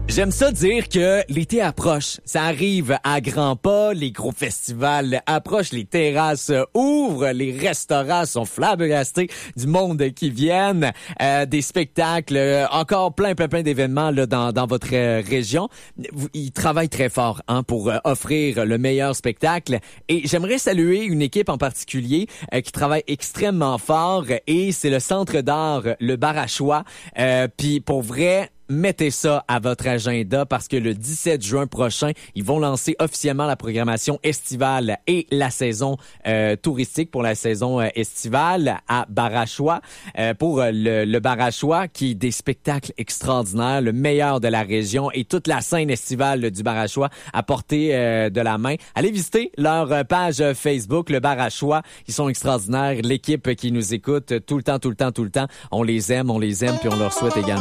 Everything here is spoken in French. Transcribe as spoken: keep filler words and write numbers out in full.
J'aime ça dire que l'été approche. Ça arrive à grands pas, les gros festivals approchent, les terrasses ouvrent, les restaurants sont flabbergastés du monde qui viennent, euh, des spectacles, encore plein, plein, plein d'événements là, dans, dans votre euh, région. Ils travaillent très fort hein, pour euh, offrir le meilleur spectacle. Et j'aimerais saluer une équipe en particulier euh, qui travaille extrêmement fort et c'est le Centre d'art Le Barachois. Euh, Puis pour vrai... Mettez ça à votre agenda parce que le dix-sept juin prochain, ils vont lancer officiellement la programmation estivale et la saison euh, touristique pour la saison euh, estivale à Barachois. Euh, pour euh, le, le Barachois, qui est des spectacles extraordinaires, le meilleur de la région et toute la scène estivale du Barachois à portée euh, de la main. Allez visiter leur page Facebook, le Barachois. Ils sont extraordinaires. L'équipe qui nous écoute tout le temps, tout le temps, tout le temps. On les aime, on les aime puis on leur souhaite également